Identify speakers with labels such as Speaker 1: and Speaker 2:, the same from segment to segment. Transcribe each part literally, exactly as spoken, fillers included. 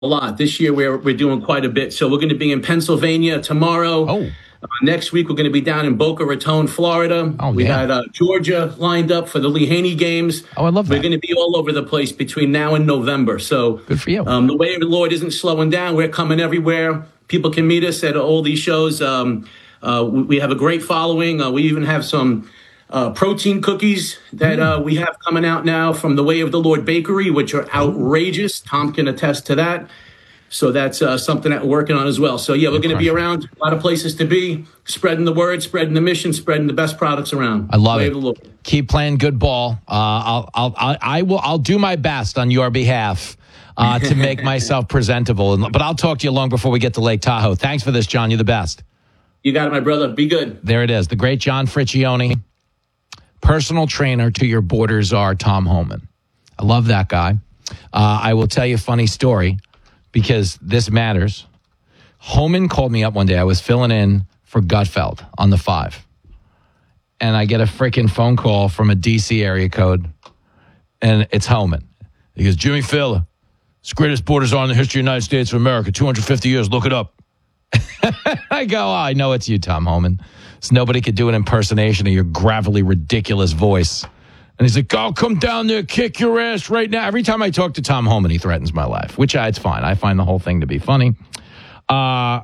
Speaker 1: a lot. This year, we're, we're doing quite a bit. So we're going to be in Pennsylvania tomorrow.
Speaker 2: Oh.
Speaker 1: Uh, next week, we're going to be down in Boca Raton, Florida.
Speaker 2: Oh,
Speaker 1: we
Speaker 2: damn.
Speaker 1: had uh, Georgia lined up for the Lee Haney games.
Speaker 2: Oh, I love that.
Speaker 1: We're going to be all over the place between now and November. So
Speaker 2: good for you.
Speaker 1: Um, the way of the Lord isn't slowing down. We're coming everywhere. People can meet us at all these shows. Um, uh, we, we have a great following. Uh, we even have some uh, protein cookies that uh, we have coming out now from the Way of the Lord Bakery, which are outrageous. Tom can attest to that. So that's uh, something that we're working on as well. So, yeah, we're going to be around a lot of places to be, spreading the word, spreading the mission, spreading the best products around.
Speaker 2: I love
Speaker 1: Way
Speaker 2: it.
Speaker 1: of the Lord.
Speaker 2: Keep playing good ball. Uh, I'll, I'll, I'll, I will, I'll do my best on your behalf uh, to make myself presentable. But I'll talk to you long before we get to Lake Tahoe. Thanks for this, John. You're the best.
Speaker 1: You got it, my brother. Be good.
Speaker 2: There it is. The great John Friccione, personal trainer to your border czar, Tom Homan. I love that guy. Uh, I will tell you a funny story, because this matters. Homan called me up one day. I was filling in for Gutfeld on the five. And I get a freaking phone call from a D C area code. And it's Homan. He goes, Jimmy Fallon, it's the greatest border czar in the history of the United States of America. two hundred fifty years, look it up. I go, oh, I know it's you, Tom Homan. So nobody could do an impersonation of your gravelly, ridiculous voice. And he's like, oh, come down there, kick your ass right now. Every time I talk to Tom Homan, he threatens my life, which I, it's fine. I find the whole thing to be funny. Uh,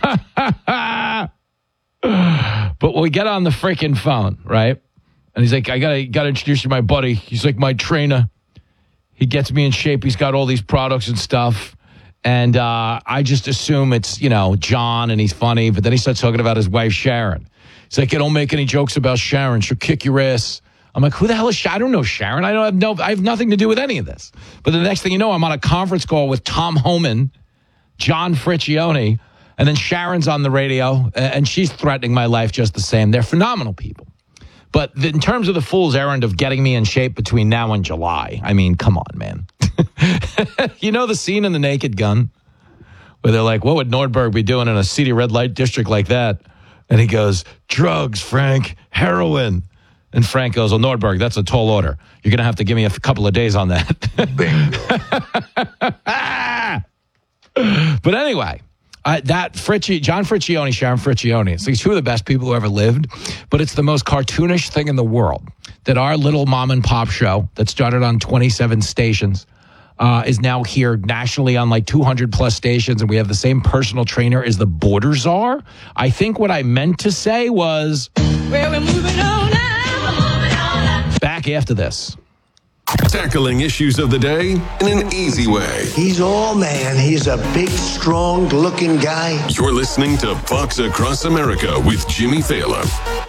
Speaker 2: but we get on the freaking phone, right? And he's like, I got to gotta introduce you to my buddy. He's like my trainer. He gets me in shape. He's got all these products and stuff. And uh, I just assume it's, you know, John, and he's funny. But then he starts talking about his wife, Sharon. He's like, don't make any jokes about Sharon. She'll kick your ass. I'm like, who the hell is Sharon? I don't know Sharon. I don't have no. I have nothing to do with any of this. But the next thing you know, I'm on a conference call with Tom Homan, John Friccione, and then Sharon's on the radio, and she's threatening my life just the same. They're phenomenal people. But the, in terms of the fool's errand of getting me in shape between now and July, I mean, come on, man. You know the scene in The Naked Gun where they're like, what would Nordberg be doing in a seedy red light district like that? And he goes, drugs, Frank, heroin. And Frank goes, well, Nordberg, that's a tall order. You're going to have to give me a f- couple of days on that. But anyway, uh, that Fricci, John Friccione, Sharon Friccione, it's like two of the best people who ever lived, but it's the most cartoonish thing in the world that our little mom and pop show that started on twenty-seven stations uh, is now here nationally on like two hundred plus stations, and we have the same personal trainer as the border czar. I think what I meant to say was, well, we're moving on now. Back after this.
Speaker 3: Tackling issues of the day in an easy way.
Speaker 4: He's all man. He's a big, strong-looking guy.
Speaker 3: You're listening to Fox Across America with Jimmy Fallon.